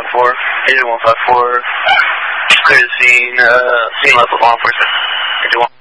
8154, clear the scene, scene left with law enforcement. 51.